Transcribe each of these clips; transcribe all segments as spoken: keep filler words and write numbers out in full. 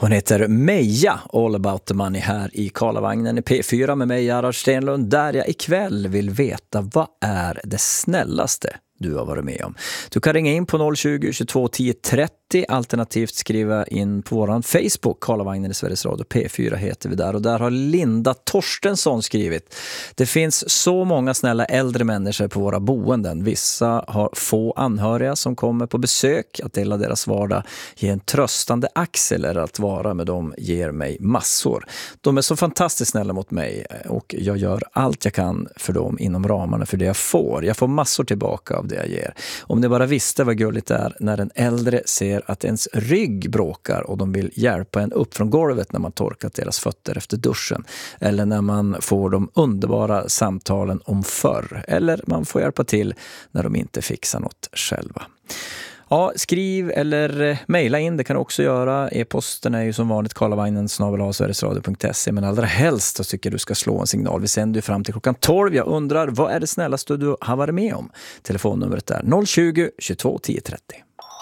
Hon heter Meja, All About the Money, här i Karlavagnen i P fyra med mig, Gerhard Stenlund, där jag ikväll vill veta vad är det snällaste du har varit med om. Du kan ringa in på noll tjugo, tjugotvå, tio, trettio, alternativt skriva in på våran Facebook, Karlavagnen i Sveriges Radio, P fyra heter vi där. Och där har Linda Torstensson skrivit: det finns så många snälla äldre människor på våra boenden. Vissa har få anhöriga som kommer på besök. Att dela deras vardag ger en tröstande axel, eller att vara med dem ger mig massor. De är så fantastiskt snälla mot mig och jag gör allt jag kan för dem inom ramarna för det jag får. Jag får massor tillbaka av det jag ger. Om ni bara visste vad gulligt det är när en äldre ser att ens rygg bråkar och de vill hjälpa en upp från golvet när man torkat deras fötter efter duschen. Eller när man får de underbara samtalen om förr. Eller man får hjälpa till när de inte fixar något själva. Ja, skriv eller mejla in, det kan du också göra. E-posten är ju som vanligt karlavagnen snabel-a sverigesradio punkt se, men allra helst så tycker du ska slå en signal. Vi sänder ju fram till klockan tolv. Jag undrar, vad är det snällaste du har varit med om? Telefonnumret är noll tjugo, tjugotvå, tio, trettio.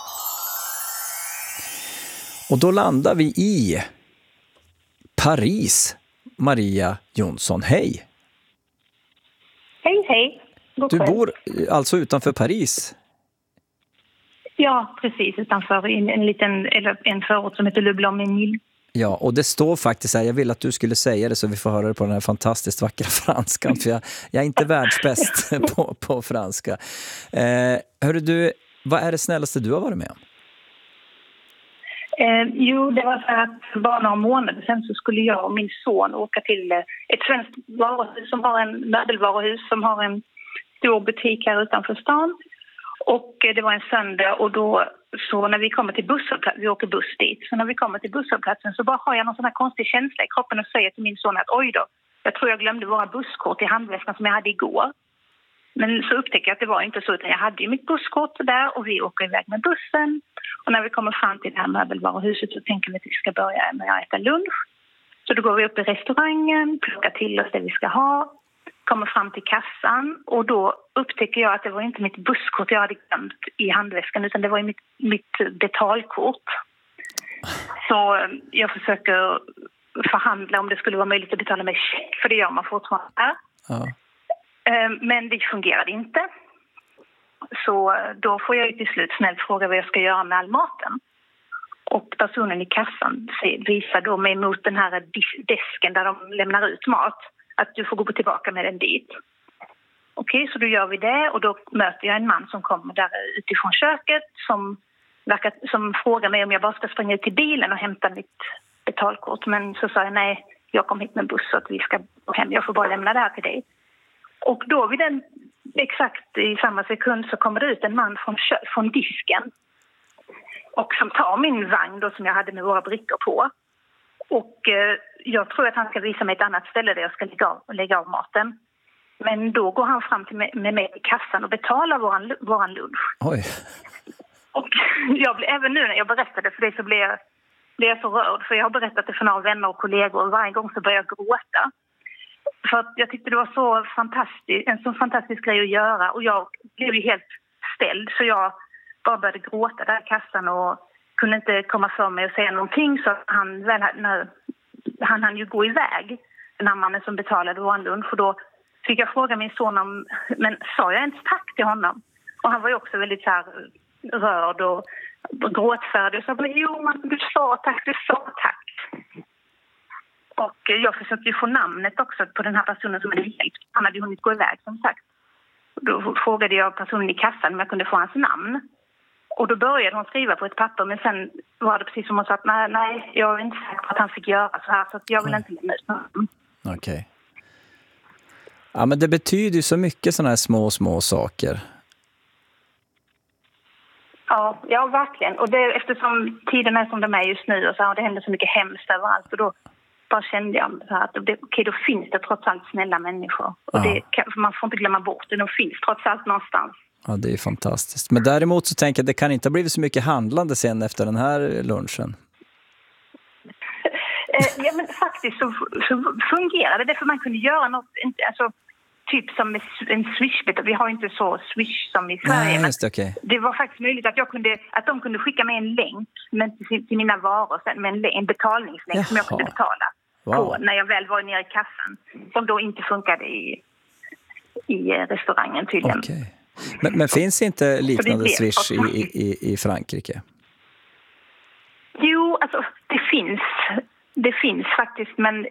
Och då landar vi i Paris. Maria Jonsson, hej! Hej, hej. God Du kväll. bor alltså utanför Paris? Ja, precis. Utanför en, en liten eller en förort som heter Le Blanc-Ménil. Ja, och det står faktiskt här, jag vill att du skulle säga det så vi får höra det på den här fantastiskt vackra franskan, för jag, jag är inte världsbäst på, på franska. Eh, hörru du, vad är det snällaste du har varit med om? Eh, jo, det var så att bara några månader sedan så skulle jag och min son åka till eh, ett svenskt varuhus som har en möbelvaruhus som har en stor butik här utanför stan. Och det var en söndag och då så när vi kommer till busshållplatsen, vi åker buss dit, så när vi kommer till busshållplatsen så bara har jag någon sån här konstig känsla i kroppen och säger till min son att oj då, jag tror jag glömde våra busskort i handväskan som jag hade igår. Men så upptäcker jag att det var inte så, utan jag hade ju mitt busskort där och vi åker iväg med bussen. Och när vi kommer fram till det här möbelvaruhuset så tänker vi att vi ska börja med att äta lunch. Så då går vi upp i restaurangen, plockar till oss det vi ska ha. Kommer fram till kassan och då upptäcker jag att det var inte mitt busskort jag hade glömt i handväskan utan det var mitt, mitt betalkort. Så jag försöker förhandla om det skulle vara möjligt att betala med check, för det gör man fortfarande. Ja. Men det fungerade inte. Så då får jag till slut snällt fråga vad jag ska göra med all maten. Och personen i kassan visar då mig mot den här desken där de lämnar ut mat. Att du får gå tillbaka med den dit. Okej, så då gör vi det. Och då möter jag en man som kommer där utifrån köket. Som, verkar, som frågar mig om jag bara ska springa ut till bilen och hämta mitt betalkort. Men så sa jag nej, jag kom hit med buss så att vi ska gå hem. Jag får bara lämna det här till dig. Och då vid den, exakt i samma sekund så kommer det ut en man från, kö, från disken. Och som tar min vagn då som jag hade med våra brickor på. Och eh, jag tror att han ska visa mig ett annat ställe där jag ska lägga av, lägga av maten. Men då går han fram till mig, med mig i kassan och betalar våran, våran lunch. Oj. Och jag blev, även nu när jag berättade för dig så blev jag, blev jag så rörd. För jag har berättat det för några vänner och kollegor och varje gång så börjar jag gråta. För att jag tyckte det var så fantastiskt, en så fantastisk grej att göra. Och jag blev ju helt ställd så jag bara började gråta där i kassan och kunde inte komma för mig och säga någonting. Så han, väl, när, han hann ju gå iväg, den här mannen som betalade vår lunch. Och då fick jag fråga min son om, men sa jag ens tack till honom? Och han var ju också väldigt så här rörd och gråtfärdig. Så jag bara, jo man, du sa tack, du sa tack. Och jag försökte ju få namnet också på den här personen som hade hjälpt. Han hade ju hunnit gå iväg som sagt. Då frågade jag personen i kassan om jag kunde få hans namn. Och då började hon skriva på ett papper, men sen var det precis som hon sa att nej, nej jag är inte säker på att han fick göra så här, så att jag vill inte lämna ut någon. Okej. Okay. Ja, men det betyder ju så mycket sådana här små, små saker. Ja, ja verkligen. Och det, eftersom tiden är som de är just nu och, så, och det händer så mycket hemskt överallt och då bara kände jag så här att det, okej, då finns det trots allt snälla människor. Och ja. det kan, man får inte glömma bort det, de finns trots allt någonstans. Ja, det är fantastiskt. Men däremot så tänker jag att det kan inte ha blivit så mycket handlande sen efter den här lunchen. Ja, men faktiskt så, så fungerade det, för man kunde göra något, alltså typ som en Swish. Vi har inte så Swish som i Sverige. Nej, just det, okay. Det var faktiskt möjligt att, jag kunde, att de kunde skicka mig en länk men till, till mina varor sen, med en, en betalningslänk. Jaha. Som jag kunde betala wow. på när jag väl var nere i kassan. Som då inte funkade i, i restaurangen tydligen. Okay. Men, men finns inte liknande Swish i, i, i Frankrike? Jo, alltså det finns. Det finns faktiskt, men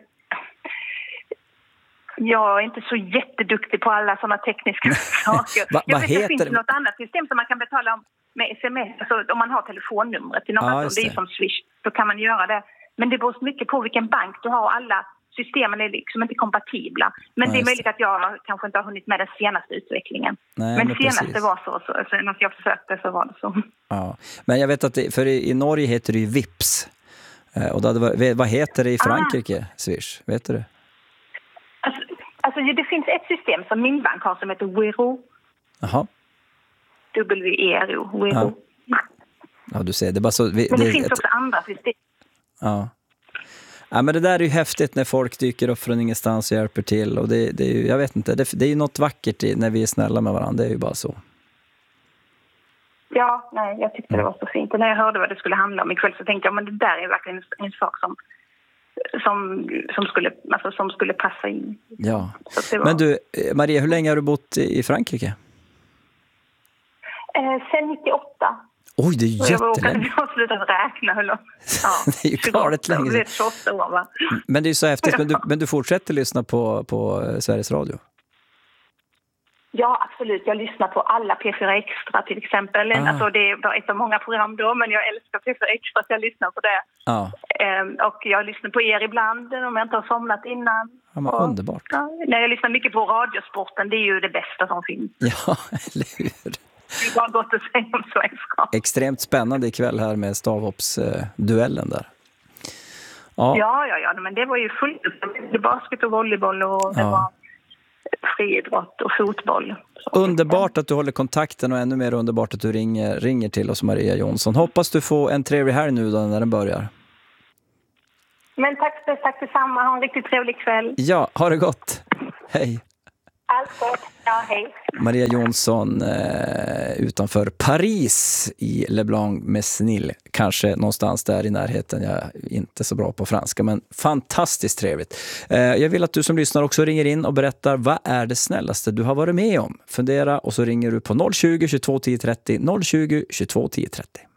jag är inte så jätteduktig på alla sådana tekniska saker. Va, jag vad vet heter det finns det? något annat system som man kan betala med sms. Alltså om man har telefonnumret till någon, Ja, alltså, det är det. som Swish, så kan man göra det. Men det beror mycket på vilken bank du har. Alla systemen är liksom inte kompatibla. Men Ja, det är möjligt att jag kanske inte har hunnit med den senaste utvecklingen. Nej, men men senaste precis. var så, så, så när jag försökte så var det så. Ja. Men jag vet att det, för i, i Norge heter det ju Vips. Eh, och det hade, vad heter det i Frankrike, ah. Swish? Vet du det? Alltså, alltså det finns ett system som min bank har som heter Wero. Jaha. W E R O. Wero. Ja. Ja, du ser. Det är bara så, vi, men det, det finns ett, också andra system. Ja. Ja, men det där är ju häftigt när folk dyker upp från ingenstans och hjälper till. Och det, det är ju, jag vet inte, det, det är ju något vackert i, när vi är snälla med varandra. Det är ju bara så. Ja, nej, jag tyckte det var så fint. Och när jag hörde vad det skulle handla om ikväll så tänkte jag, men det där är verkligen en, en sak som, som, som, skulle, alltså, som skulle passa in. Ja. Var... Men du, Maria, hur länge har du bott i Frankrike? Eh, sen nittioåtta. Oj, det är jättelänge. Jag har slutat räkna hur långt. Ja, det är ju galet länge. Det är tjugoåtta år, va? Men det är ju så häftigt. Men du, men du fortsätter lyssna på, på Sveriges Radio? Ja, absolut. Jag lyssnar på alla P fyra Extra till exempel. Ah. Alltså, det var ett av många program då, men jag älskar P fyra Extra så jag lyssnar på det. Ah. Ehm, och jag lyssnar på er ibland om jag inte har somnat innan. Ja, men och, underbart. Ja, när jag lyssnar mycket på Radiosporten, det är ju det bästa som finns. Ja, eller hur? Det var gott att säga om svenska. Extremt spännande ikväll här med stavhoppsduellen där. Ja. ja, ja, ja, men det var ju fullt. Det var basket och volleyboll och det ja. var friidrott och fotboll. Underbart att du håller kontakten och ännu mer underbart att du ringer, ringer till oss, Maria Jonsson. Hoppas du får en trevlig här nu då när den börjar. Men tack, tack detsamma. Ha en riktigt trevlig kväll. Ja, ha det gott. Hej. Allt gott. Ja, hej. Maria Jonsson eh, utanför Paris i Le Blanc-Mesnil. Kanske någonstans där i närheten. Jag är inte så bra på franska, men fantastiskt trevligt. Eh, jag vill att du som lyssnar också ringer in och berättar vad är det snällaste du har varit med om. Fundera och så ringer du på noll tjugo, tjugotvå, tio trettio, noll tjugo, tjugotvå, tio trettio.